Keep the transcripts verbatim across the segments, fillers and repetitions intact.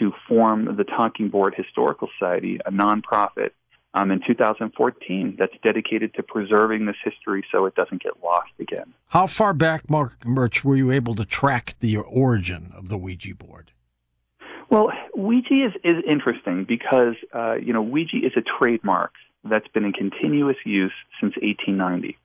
to form the Talking Board Historical Society, a nonprofit, um, in two thousand fourteen that's dedicated to preserving this history so it doesn't get lost again. How far back, Mark Murch, were you able to track the origin of the Ouija board? Well, Ouija is, is interesting because, uh, you know, Ouija is a trademark that's been in continuous use since eighteen ninety.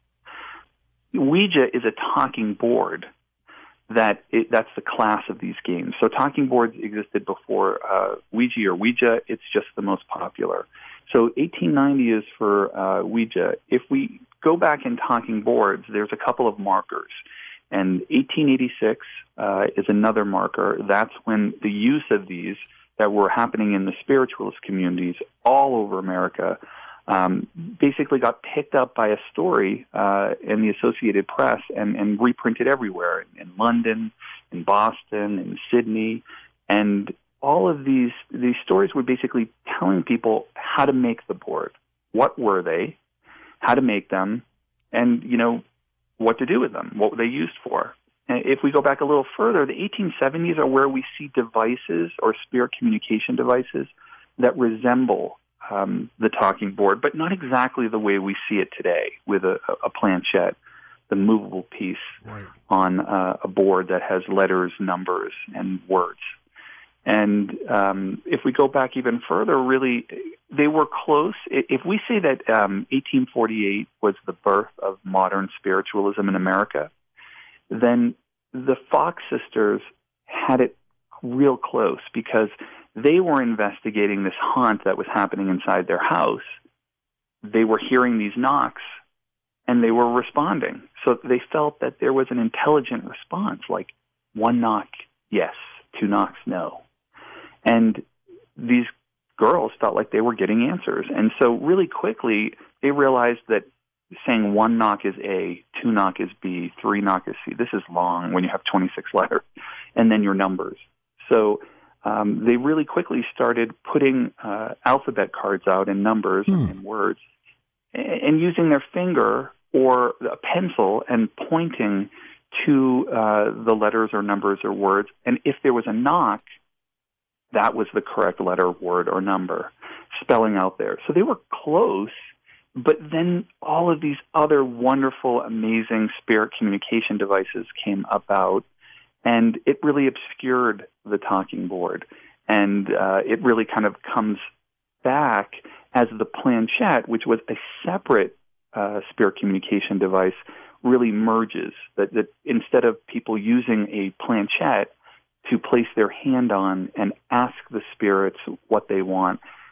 Ouija is a talking board that it, that's the class of these games. So talking boards existed before uh, Ouija or Ouija. It's just the most popular. So eighteen ninety is for uh, Ouija. If we go back in talking boards, there's a couple of markers. And eighteen eighty-six uh, is another marker. That's when the use of these that were happening in the spiritualist communities all over America um, basically got picked up by a story uh, in the Associated Press and, and reprinted everywhere, in London, in Boston, in Sydney. And all of these, these stories were basically telling people how to make the board. What were they? How to make them? And, you know, what to do with them, what were they used for. And if we go back a little further, the eighteen seventies are where we see devices or spirit communication devices that resemble um, the talking board, but not exactly the way we see it today with a, a planchette, the movable piece right. on uh, a board that has letters, numbers, and words. And um, if we go back even further, really, they were close. If we say that um, eighteen forty-eight was the birth of modern spiritualism in America, then the Fox sisters had it real close because they were investigating this haunt that was happening inside their house. They were hearing these knocks, and they were responding. So they felt that there was an intelligent response, like one knock, yes, two knocks, no. And these girls felt like they were getting answers. And so really quickly, they realized that saying one knock is A, two knock is B, three knock is C. This is long when you have twenty-six letters, and then your numbers. So um, they really quickly started putting uh, alphabet cards out and numbers hmm. and words, and, and using their finger or a pencil and pointing to uh, the letters or numbers or words. And if there was a knock, that was the correct letter, word, or number, spelling out there. So they were close, but then all of these other wonderful, amazing spirit communication devices came about, and it really obscured the talking board. And uh, it really kind of comes back as the planchette, which was a separate uh, spirit communication device, really merges. That, that instead of people using a planchette to place their hand on and ask the spirits what they want,